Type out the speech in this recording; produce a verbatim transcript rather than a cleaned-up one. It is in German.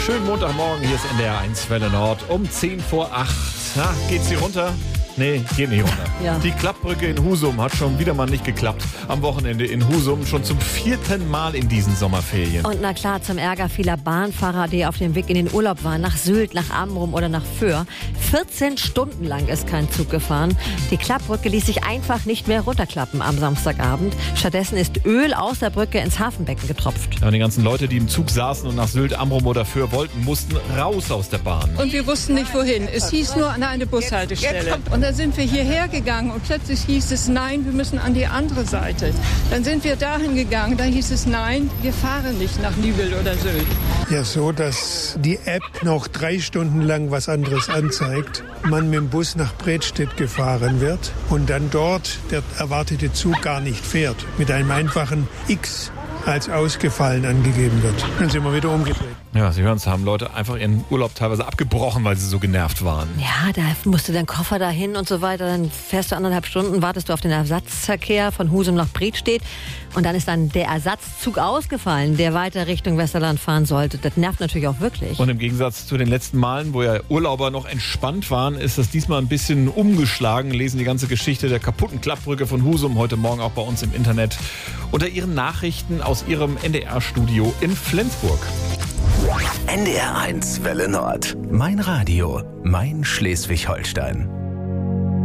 Schönen Montagmorgen, hier ist N D R eins Welle Nord um zehn vor acht. Na, geht sie runter? Nee, geht nicht runter. Ja. Die Klappbrücke in Husum hat schon wieder mal nicht geklappt. Am Wochenende in Husum schon zum vierten Mal in diesen Sommerferien. Und na klar, zum Ärger vieler Bahnfahrer, die auf dem Weg in den Urlaub waren, nach Sylt, nach Amrum oder nach Föhr. vierzehn Stunden lang ist kein Zug gefahren. Die Klappbrücke ließ sich einfach nicht mehr runterklappen am Samstagabend. Stattdessen ist Öl aus der Brücke ins Hafenbecken getropft. Ja, die ganzen Leute, die im Zug saßen und nach Sylt, Amrum oder Föhr wollten, mussten raus aus der Bahn. Und wir wussten nicht wohin. Es hieß nur an eine Bushaltestelle. Und dann sind wir hierher gegangen und plötzlich hieß es, nein, wir müssen an die andere Seite. Dann sind wir dahin gegangen, da hieß es, nein, wir fahren nicht nach Nübel oder Sylt. Ja, so, dass die App noch drei Stunden lang was anderes anzeigt. Man mit dem Bus nach Bredstedt gefahren wird und dann dort der erwartete Zug gar nicht fährt. Mit einem einfachen X als ausgefallen angegeben wird. Dann sind wir wieder umgedreht. Ja, Sie hören es, haben Leute einfach ihren Urlaub teilweise abgebrochen, weil sie so genervt waren. Ja, da musst du dein Koffer dahin und so weiter. Dann fährst du anderthalb Stunden, wartest du auf den Ersatzverkehr von Husum nach Bredstedt. Und dann ist dann der Ersatzzug ausgefallen, der weiter Richtung Westerland fahren sollte. Das nervt natürlich auch wirklich. Und im Gegensatz zu den letzten Malen, wo ja Urlauber noch entspannt waren, ist das diesmal ein bisschen umgeschlagen. Lesen die ganze Geschichte der kaputten Klappbrücke von Husum heute Morgen auch bei uns im Internet unter Ihren Nachrichten aus Ihrem N D R-Studio in Flensburg. N D R eins Welle Nord. Mein Radio, mein Schleswig-Holstein.